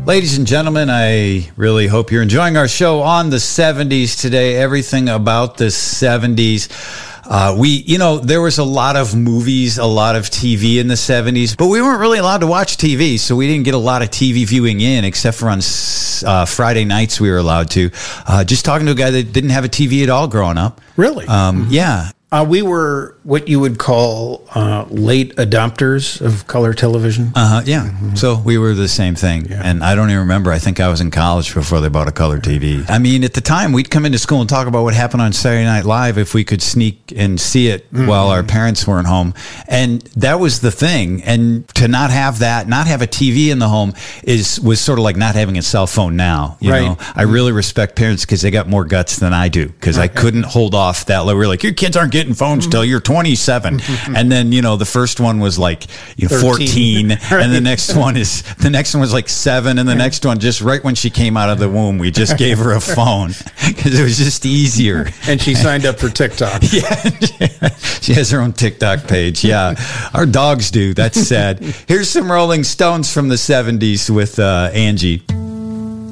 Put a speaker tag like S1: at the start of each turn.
S1: Ladies and gentlemen, I really hope you're enjoying our show on the 70s today. Everything about the 70s. There was a lot of movies, a lot of TV in the 70s, but we weren't really allowed to watch TV, so we didn't get a lot of TV viewing in, except for on Friday nights we were allowed to. Just talking to a guy that didn't have a TV at all growing up.
S2: Really?
S1: Yeah.
S2: We were what you would call late adopters of color television.
S1: Yeah. Mm-hmm. So we were the same thing. Yeah. And I don't even remember. I think I was in college before they bought a color TV. I mean, at the time, we'd come into school and talk about what happened on Saturday Night Live if we could sneak and see it while our parents weren't home. And that was the thing. And to not have that, not have a TV in the home was sort of like not having a cell phone now. You know? I really respect parents because they got more guts than I do, because I couldn't hold off that. We're like, your kids aren't getting phones till you're 27. And then, the first one was like 14 and the next one was like 7, and the next one, just right when she came out of the womb, we just gave her a phone because it was just easier.
S2: And she signed up for TikTok.
S1: Yeah. She has her own TikTok page. Yeah. Our dogs do. That's sad. Here's some Rolling Stones from the 70s with Angie.